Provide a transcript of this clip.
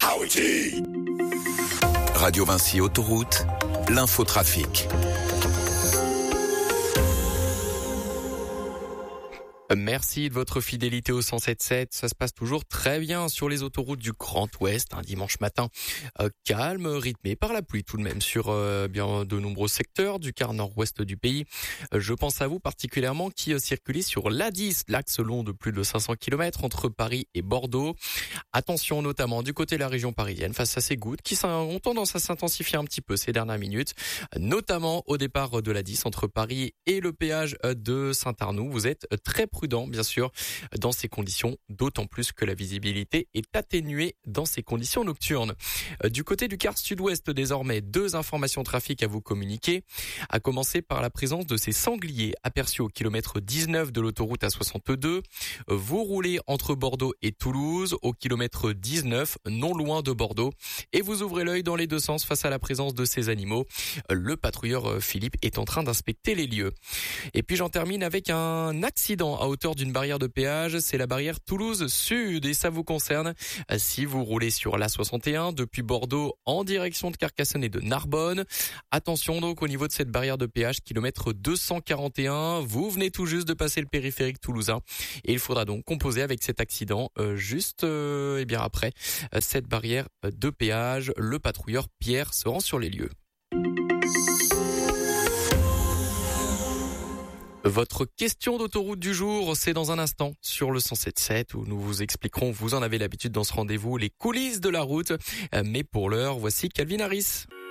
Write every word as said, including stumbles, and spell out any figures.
Radio Vinci Autoroute, l'infotrafic. Merci de votre fidélité au cent sept sept. Ça se passe toujours très bien sur les autoroutes du Grand Ouest. Un dimanche matin euh, calme, rythmé par la pluie tout de même sur euh, bien de nombreux secteurs du quart nord-ouest du pays. Euh, je pense à vous particulièrement qui euh, circulez sur l'A dix, l'axe long de plus de cinq cents kilomètres entre Paris et Bordeaux. Attention notamment du côté de la région parisienne face à ces gouttes qui ont tendance à s'intensifier un petit peu ces dernières minutes, notamment au départ de l'A dix entre Paris et le péage de Saint-Arnoux. Vous êtes très prudent, bien sûr, dans ces conditions, d'autant plus que la visibilité est atténuée dans ces conditions nocturnes. Du côté du quart sud-ouest, désormais, deux informations trafic à vous communiquer, à commencer par la présence de ces sangliers aperçus au kilomètre dix-neuf de l'autoroute A soixante-deux. Vous roulez entre Bordeaux et Toulouse au kilomètre dix-neuf, non loin de Bordeaux, et vous ouvrez l'œil dans les deux sens face à la présence de ces animaux. Le patrouilleur Philippe est en train d'inspecter les lieux. Et puis j'en termine avec un accident à hauteur d'une barrière de péage, c'est la barrière Toulouse Sud et ça vous concerne si vous roulez sur l'A soixante et un depuis Bordeaux en direction de Carcassonne et de Narbonne. Attention donc au niveau de cette barrière de péage, kilomètre deux cent quarante et un, vous venez tout juste de passer le périphérique toulousain et il faudra donc composer avec cet accident euh, juste euh, et bien après euh, cette barrière de péage. Le patrouilleur Pierre se rend sur les lieux. Votre question d'autoroute du jour, c'est dans un instant sur le cent sept sept où nous vous expliquerons, vous en avez l'habitude dans ce rendez-vous, les coulisses de la route. Mais pour l'heure, voici Calvin Harris.